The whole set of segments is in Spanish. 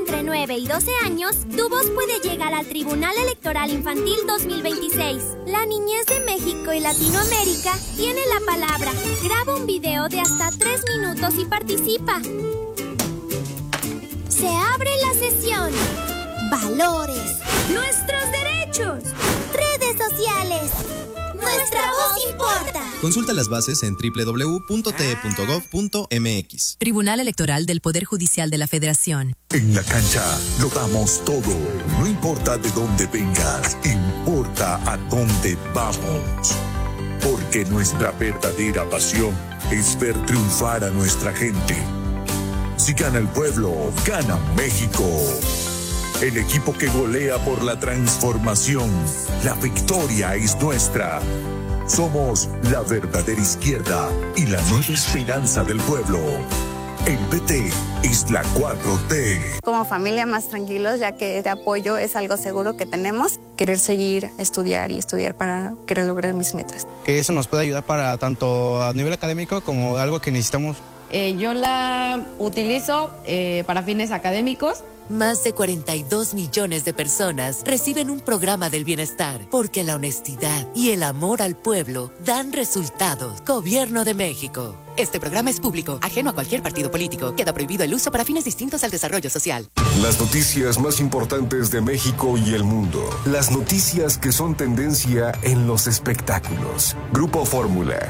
entre 9 y 12 años, tu voz puede llegar al Tribunal Electoral Infantil 2026. La niñez de México y Latinoamérica tiene la palabra. Graba un video de hasta 3 minutos y participa. Se abre la sesión. Valores. Nuestros derechos. Redes sociales. Nuestra voz importa. Consulta las bases en www.te.gov.mx. Tribunal Electoral del Poder Judicial de la Federación. En la cancha lo damos todo. No importa de dónde vengas, importa a dónde vamos. Porque nuestra verdadera pasión es ver triunfar a nuestra gente. Si gana el pueblo, gana México. El equipo que golea por la transformación. La victoria es nuestra. Somos la verdadera izquierda y la nueva esperanza del pueblo. El PT es la 4T. Como familia más tranquilos, ya que este apoyo es algo seguro que tenemos. Querer seguir, estudiar y estudiar para querer lograr mis metas. Que eso nos puede ayudar para tanto a nivel académico como algo que necesitamos. Yo la utilizo para fines académicos. Más de 42 millones de personas reciben un programa del bienestar porque la honestidad y el amor al pueblo dan resultados. Gobierno de México. Este programa es público, ajeno a cualquier partido político. Queda prohibido el uso para fines distintos al desarrollo social. Las noticias más importantes de México y el mundo. Las noticias que son tendencia en los espectáculos. Grupo Fórmula.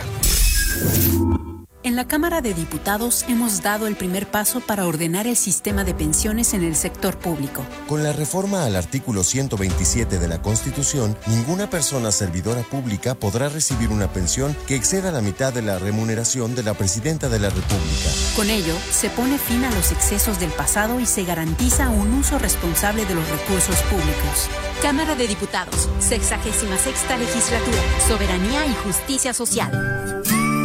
En la Cámara de Diputados hemos dado el primer paso para ordenar el sistema de pensiones en el sector público. Con la reforma al artículo 127 de la Constitución, ninguna persona servidora pública podrá recibir una pensión que exceda la mitad de la remuneración de la Presidenta de la República. Con ello, se pone fin a los excesos del pasado y se garantiza un uso responsable de los recursos públicos. Cámara de Diputados, 66ª Legislatura, Soberanía y Justicia Social.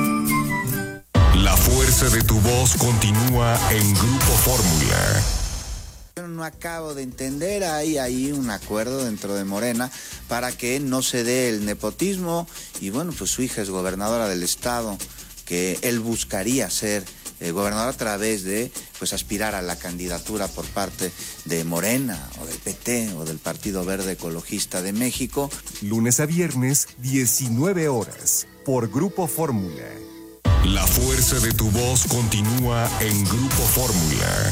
La fuerza de tu voz continúa en Grupo Fórmula. Yo no acabo de entender, hay un acuerdo dentro de Morena para que no se dé el nepotismo y bueno, pues su hija es gobernadora del estado, que él buscaría ser gobernador a través de pues aspirar a la candidatura por parte de Morena o del PT o del Partido Verde Ecologista de México. Lunes a viernes, 19 horas, por Grupo Fórmula. La fuerza de tu voz continúa en Grupo Fórmula.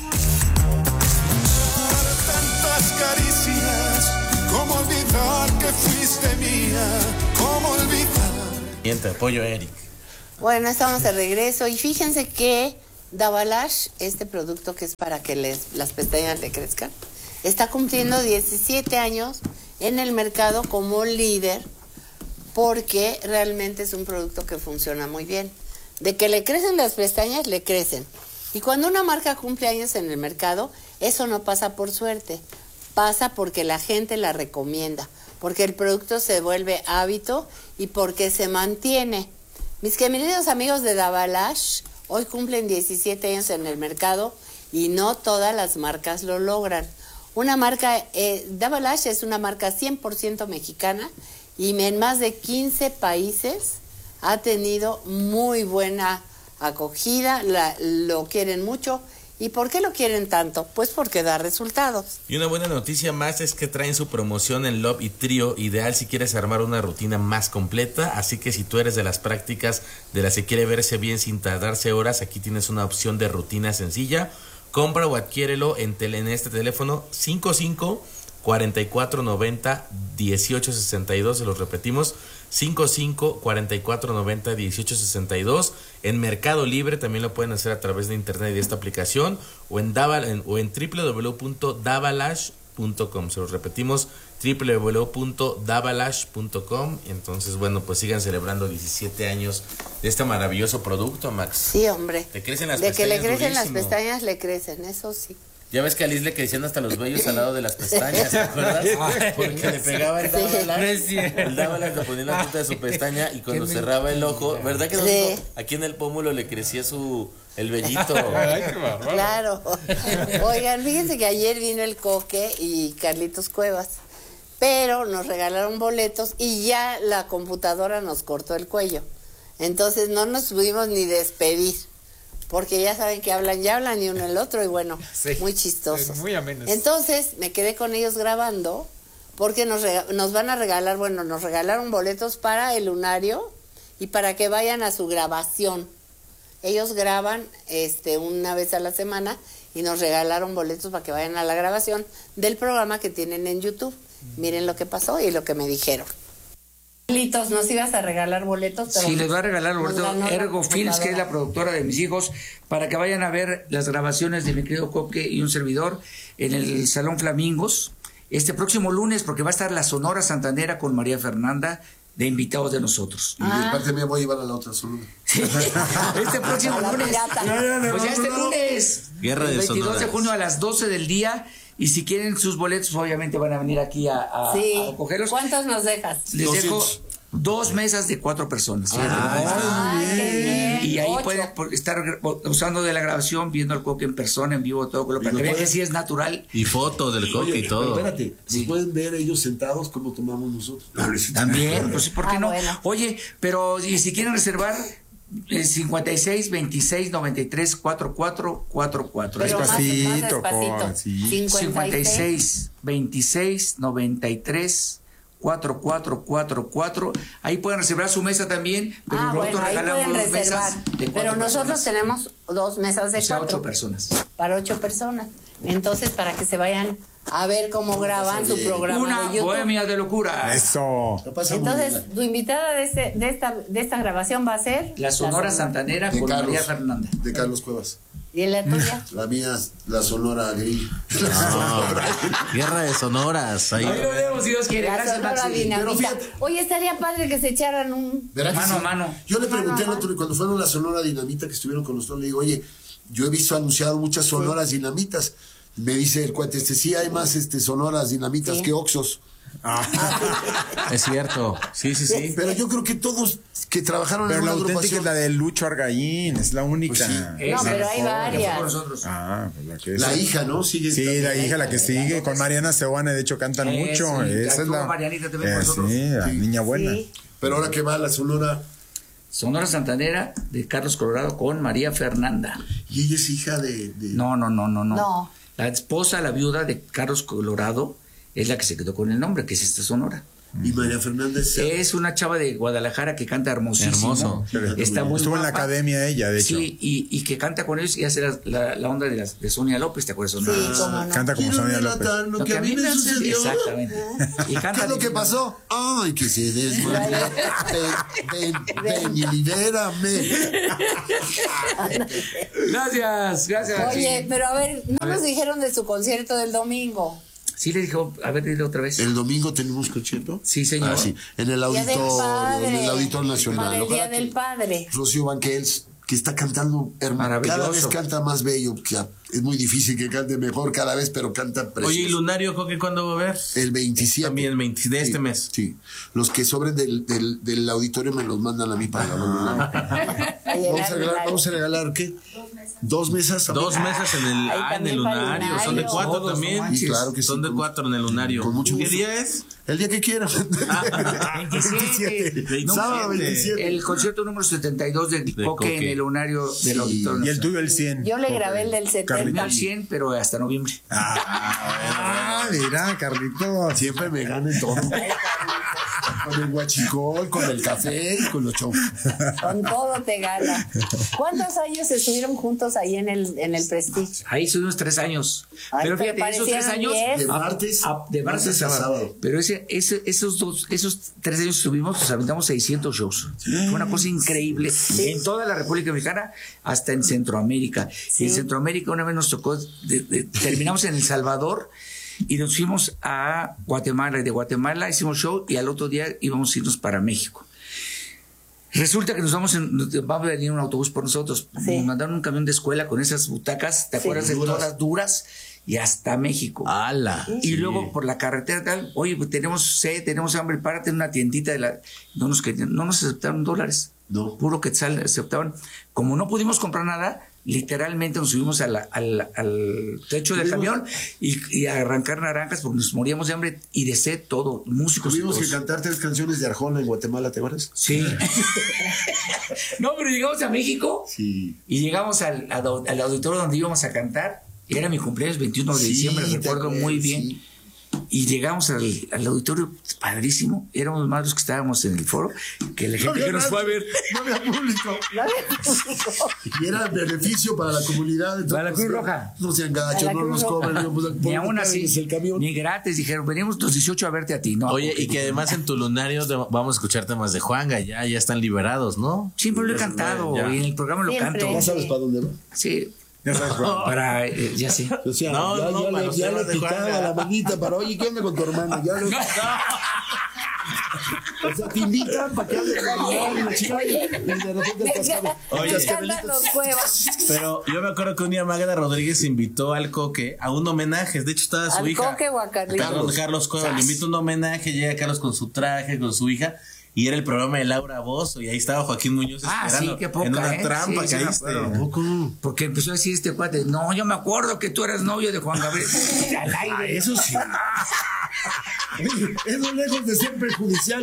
Tantas caricias, ¿cómo olvidar que fuiste mía? ¿Cómo olvidar? Bien, te apoyo, Eric. Bueno, estamos de regreso y fíjense que Davalash, este producto que es para que las pestañas le crezcan, está cumpliendo 17 años en el mercado como líder, porque realmente es un producto que funciona muy bien. De que le crecen las pestañas, le crecen. Y cuando una marca cumple años en el mercado, eso no pasa por suerte, pasa porque la gente la recomienda, porque el producto se vuelve hábito y porque se mantiene. Mis queridos amigos de Davalash, hoy cumplen 17 años en el mercado y no todas las marcas lo logran. Una marca, Davalash es una marca 100% mexicana y en más de 15 países ha tenido muy buena acogida, lo quieren mucho. ¿Y por qué lo quieren tanto? Pues porque da resultados. Y una buena noticia más es que traen su promoción en Love y Trio, ideal si quieres armar una rutina más completa, así que si tú eres de las prácticas de las que quiere verse bien sin tardarse horas, aquí tienes una opción de rutina sencilla. Compra o adquiérelo en este teléfono 55 44 90 18 62, se los repetimos, 55 44 90 18 62. En Mercado Libre también lo pueden hacer a través de internet y de esta aplicación, o en www.davalash.com. Se los repetimos, www.davalash.com. Entonces, bueno, pues sigan celebrando 17 años de este maravilloso producto, Max. Sí, hombre. Te crecen las de pestañas. Que le crecen durísimo. Las pestañas, le crecen, eso sí. Ya ves que a Liz le crecían hasta los vellos al lado de las pestañas, ¿te acuerdas? Porque le pegaba el Davalash, el Davalash le ponía en la punta de su pestaña y cuando cerraba el ojo, ¿verdad que sí. Aquí en el pómulo le crecía el vellito? Claro. Oigan, fíjense que ayer vino el Coque y Carlitos Cuevas, pero nos regalaron boletos y ya la computadora nos cortó el cuello. Entonces no nos pudimos ni despedir. porque ya saben que hablan y uno el otro, y bueno, muy chistosos. Muy amenos. Entonces me quedé con ellos grabando, porque nos van a regalar, bueno, nos regalaron boletos para el lunario y para que vayan a su grabación. Ellos graban una vez a la semana y nos regalaron boletos para que vayan a la grabación del programa que tienen en YouTube. Miren lo que pasó y lo que me dijeron. Litos, nos ibas a regalar boletos. Sí, les va a regalar boletos Ergo Films, que es la productora de mis hijos, para que vayan a ver las grabaciones de mi querido Coque y un servidor en el Salón Flamingos este próximo lunes, porque va a estar la Sonora Santanera con María Fernanda de invitados de nosotros. Y de parte mía voy a llevar a la otra Sonora. Sí. Este próximo lunes. Pues ya este lunes. Guerra de 22 Sonoras. de junio a las 12 del día. Y si quieren sus boletos, obviamente van a venir aquí a recogerlos. ¿Cuántos nos dejas? Les 200. dejo 2 mesas de 4 personas. Y ahí pueden estar usando de la grabación, viendo al Coque en persona, en vivo, todo, para que vean que sí es natural. Y fotos del Coque y todo. Pero espérate, si pueden ver ellos sentados como tomamos nosotros. También, pues ¿por qué no? Bueno. Oye, pero y si quieren reservar, 56 26 93 44 44. Pero Despacito, más despacito. sí. 56 26 93 4444. Ahí pueden reservar su mesa también, pero nosotros ahí regalamos pueden 2 reservar. mesas de 4 Pero nosotros personas. tenemos 2 mesas de O sea, 4. 8 personas. Para 8 personas. Entonces, para que se vayan a ver cómo graban su programa Una de YouTube. bohemia de locura. Eso. Entonces, tu invitada de esta grabación va a ser La Sonora Santanera De con Carlos. María Fernanda. De Carlos Cuevas. ¿Y en la tuya? La mía, la Sonora gay. Guerra de Sonoras. Ahí. Ahí lo vemos si Dios quiere. La Gracias, Sonora Maxi. Dinamita. Oye, estaría padre que se echaran un... ¿Verdad que Mano a sí? mano. Yo le pregunté Mano a al otro, cuando fueron la Sonora Dinamita que estuvieron con nosotros, le digo, oye, yo he visto anunciado muchas Sonoras Dinamitas. Me dice el cuate, sí hay más Sonoras Dinamitas que Oxos. Es cierto. Sí. Pero yo creo que todos que trabajaron Pero en la una auténtica es agrupación... la de Lucho Argallín, es la única. Pues No, pero hay varias. Nosotros. Pues la que es. La hija, ¿no? Sigue Sí, la hija, la que sigue, con Mariana Seoane, de hecho cantan mucho. Sí, Esa es actuó la. Marianita también con nosotros. Sí, la niña buena. Sí. Pero ahora que va la Sonora... Sonora Santanera de Carlos Colorado con María Fernanda. Y ella es hija de... No. No. La esposa, la viuda de Carlos Colorado, es la que se quedó con el nombre, que es esta Sonora. Y María Fernández... Es una chava de Guadalajara que canta hermosísimo. Hermoso. Está muy Estuvo en la guapa. academia ella, de hecho. Sí, y que canta con ellos y hace la onda de Sonia López, ¿te acuerdas? Sonia? Sí, cómo no. Canta como Quiero Sonia López. relatar lo que a mí me sucedió. Exactamente. Y ¿Qué canta es lo que pasó? Ay, que se desmaya. Ven y libérame. Gracias. Oye, pero a ver, no nos dijeron de su concierto del domingo. Sí, le dijo, a ver, dile otra vez. ¿El domingo tenemos concierto? Sí, señor. Ah, sí. En el Día del Auditorio, Padre. en el Auditorio Nacional. Para el Ojalá Día que del Padre. Rocío Banquels, que está cantando hermano. Maravilloso. Cada vez canta más bello. Es muy difícil que cante mejor cada vez, pero canta precioso. Oye, ¿y Lunario, Coque, cuándo va a ver? El 27. También el 20 de este Sí, mes. Sí. Los que sobren del auditorio me los mandan a mí para vamos a regalar, ¿qué? 2 mesas. 2 mesas en el, en el Lunario. Son de 4 Todos, también. no Sí, claro que sí. Son de 4 en el Lunario. Con mucho ¿Qué gusto. día es? El día que quieran. 27. Sábado 27. El concierto número 72 de Coque Coque. en el Lunario del Auditorio. Y el tuyo, el 100. Yo le grabé el del 70. El 100, pero hasta noviembre. Mira, Carlitos. Siempre me gana en todo. Con el guachicol, con el café y con los shows. Con todo te gana. ¿Cuántos años estuvieron juntos ahí en el Prestige? Ahí son unos 3 años. Ay, Pero pero fíjate, esos 3 parecieron años. 10. De martes a sábado. Pero esos 3 años estuvimos, pues aventamos 600 shows. Fue una cosa increíble. En toda la República Mexicana, hasta en Centroamérica. Y en Centroamérica una vez nos tocó, terminamos en El Salvador y nos fuimos a Guatemala. Y de Guatemala hicimos show y al otro día íbamos a irnos para México. Resulta que va a venir un autobús por nosotros. Nos mandaron un camión de escuela con esas butacas, ¿te acuerdas? De todas duras, y hasta México. ¡Hala! Y luego por la carretera tal, oye, pues tenemos sed, tenemos hambre, párate en una tiendita no nos aceptaron $. No. Puro quetzal aceptaban. Como no pudimos comprar nada, literalmente nos subimos al techo del camión y a arrancar naranjas porque nos moríamos de hambre y de sed, todo, músicos. Tuvimos que cantar 3 canciones de Arjona en Guatemala, ¿te acuerdas? Sí. No, pero llegamos a México y llegamos al auditorio donde íbamos a cantar. Era mi cumpleaños, 21 de diciembre, recuerdo muy bien. Sí. Y llegamos al auditorio, padrísimo. Éramos más los que estábamos en el foro que la gente que nos fue a ver. No había público. Y era beneficio para la comunidad. Entonces, para la Cruz Roja. No sean gachos, no nos cobren. Ni aún así, ni gratis. Dijeron, venimos los 18 a verte a ti. No, oye, y que además en tu lunario vamos a escuchar temas de Juanga. Ya están liberados, ¿no? Siempre lo he cantado. Y en el programa lo canto. ¿Ya sabes para dónde va? Sí. Ya sabes, para, ya sé. O sea, ya le picaba la manita para, oye, ¿qué onda con tu hermana? Ya lo... O sea, te invitan para que hables con la chica y de repente los huevos. Pero yo me acuerdo que un día Magda Rodríguez invitó al Coque a un homenaje. De hecho, estaba su hija. ¿Al Coque o a Carlos Cueva. Le invitó un homenaje, llega Carlos con su traje, con su hija. Y era el programa de Laura Bozo, y ahí estaba Joaquín Muñoz esperando. Sí, qué poca, en una trampa sí, caíste. Porque empezó a decir este cuate, no, yo me acuerdo que tú eras novio de Juan Gabriel. Al aire. Eso sí. Eso lejos de ser perjudicial.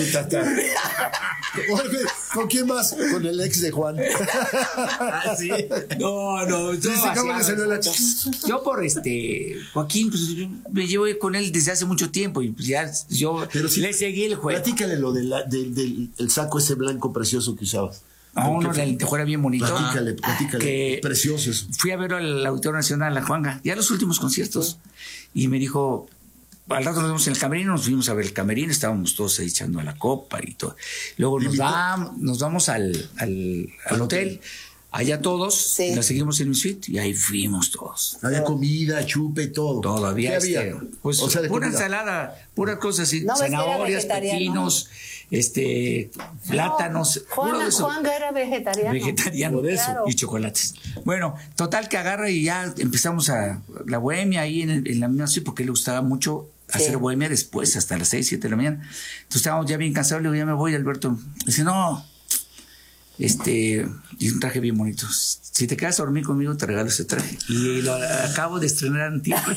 ¿Con quién más? Con el ex de Juan. ¿Sí? No. Yo por Joaquín, pues yo me llevo con él desde hace mucho tiempo y pues ya yo le seguí el juego. Platícale lo del saco ese blanco precioso que usabas. No, el tejo era bien bonito. Platícale. Precioso eso. Fui a ver al Auditorio Nacional, a Juanga, ya los últimos conciertos. Y me dijo, al rato nos vemos en el camerino, nos fuimos a ver el camerino, estábamos todos ahí echando a la copa y todo. Luego nos vamos al hotel. Allá todos, la seguimos en mi suite y ahí fuimos todos. Había comida, chupe y todo. Todavía pues o sea, pura comida. Ensalada, puras cosas así, zanahorias, pepinos, plátanos. Juanga era vegetariano. Vegetariano de eso, claro. Y chocolates. Bueno, total que agarra y ya empezamos a la bohemia ahí en la misma suite porque le gustaba mucho hacer bohemia después, hasta las 6, 7 de la mañana. Entonces estábamos ya bien cansados, le digo, ya me voy, Alberto. Dice, no. Y un traje bien bonito. Si te quedas a dormir conmigo, te regalo ese traje. Y lo acabo de estrenar en tiempo.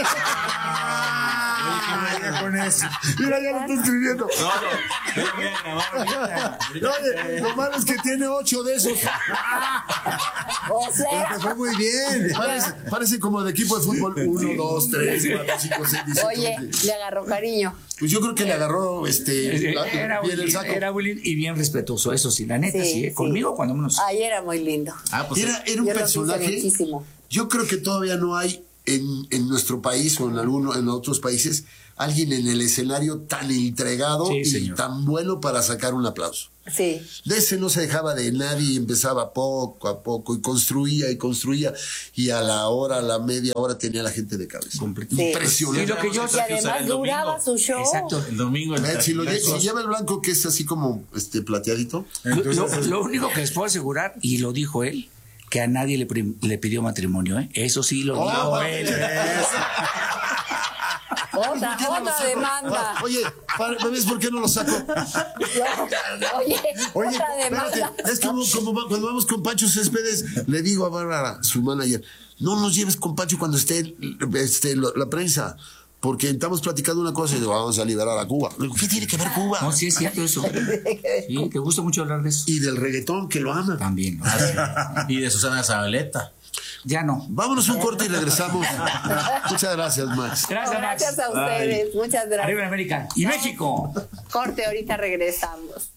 Con eso. Mira, ya lo estoy escribiendo. No, lo malo es que tiene 8 de esos. O sea, te fue muy bien. Parece como de equipo de fútbol. 1, 2, 3, 4, 5, 6, 17. Oye, le agarró cariño. Pues yo creo que le agarró era bien el saco. Era muy lindo y bien respetuoso, eso sí, la neta, sí. Conmigo cuando menos. Ay, era muy lindo. Pues era un personaje. Yo creo que todavía no hay en nuestro país o en otros países alguien en el escenario tan entregado y tan bueno para sacar un aplauso. Sí. De ese no se dejaba de nadie y empezaba poco a poco y construía y a la media hora tenía la gente de cabeza. Impresionante. Y además duraba su show. Exacto, el domingo. Si lleva el blanco que es así como plateadito. Lo único que les puedo asegurar, y lo dijo él, que a nadie le pidió matrimonio, ¿eh? Eso sí lo dijo él. Otra demanda. Oye, ¿ves por qué no lo saco? Oye, otra demanda. Es como cuando vamos con Pancho Céspedes, le digo a Bárbara, su manager, no nos lleves con Pancho cuando esté la prensa. Porque estamos platicando una cosa y digo, vamos a liberar a Cuba. ¿Qué tiene que ver Cuba? No, sí es cierto eso. Sí, te gusta mucho hablar de eso. Y del reggaetón, que lo ama. También. Y de Susana Zabaleta. Ya no. Vámonos un corte y regresamos. Muchas gracias, Max. Gracias a ustedes. Muchas gracias. Arriba América. Y México. Corte, ahorita regresamos.